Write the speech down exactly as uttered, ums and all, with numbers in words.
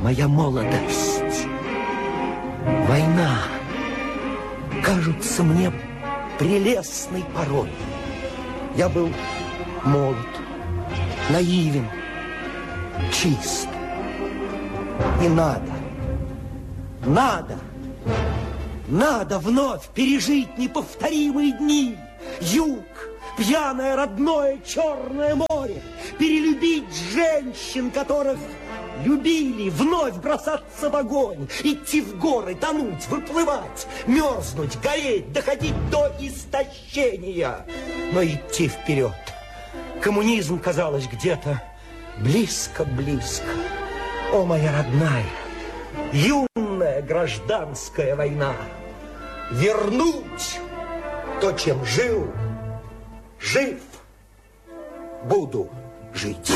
моя молодость. Война кажется мне прелестной порой. Я был молод, наивен, чист. И надо, надо, надо вновь пережить неповторимые дни. Юг, пьяное родное Черное море, перелюбить женщин, которых любили, вновь бросаться в огонь, идти в горы, тонуть, выплывать, мерзнуть, гореть, доходить до истощения, но идти вперед. Коммунизм, казалось, где-то близко-близко. О, моя родная, юная гражданская война, вернуть то, чем жил, жив буду жить.